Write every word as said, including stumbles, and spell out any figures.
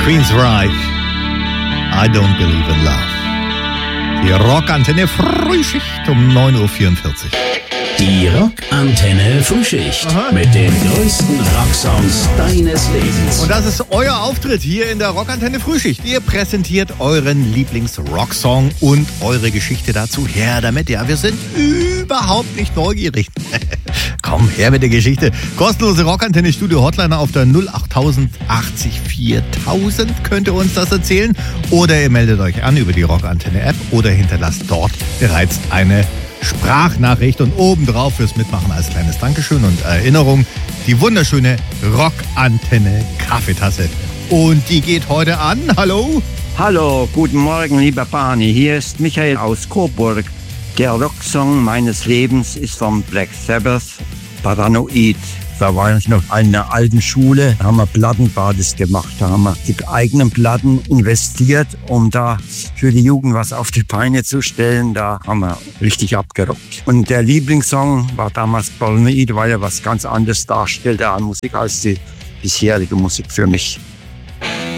Queensryche, I Don't Believe in Love. Die Rockantenne Frühschicht um neun Uhr vierundvierzig. Die Rockantenne Frühschicht. Aha. Mit den größten Rocksongs deines Lebens. Und das ist euer Auftritt hier in der Rockantenne Frühschicht. Ihr präsentiert euren Lieblings-Rocksong und eure Geschichte dazu. Her damit, ja, wir sind überhaupt nicht neugierig. Komm, her mit der Geschichte. Kostenlose Rockantenne-Studio-Hotline auf der null acht null achtzig viertausend könnt ihr uns das erzählen. Oder ihr meldet euch an über die Rockantenne-App oder hinterlasst dort bereits eine Sprachnachricht und obendrauf fürs Mitmachen als kleines Dankeschön und Erinnerung die wunderschöne Rockantenne Kaffeetasse. Und die geht heute an. Hallo? Hallo, guten Morgen, lieber Barney. Hier ist Michael aus Coburg. Der Rocksong meines Lebens ist vom Black Sabbath, Paranoid. Da war ich noch in einer alten Schule, da haben wir Plattenbades gemacht. Da haben wir die eigenen Platten investiert, um da für die Jugend was auf die Beine zu stellen. Da haben wir richtig abgerockt. Und der Lieblingssong war damals Paranoid, weil er was ganz anderes darstellte an Musik als die bisherige Musik für mich.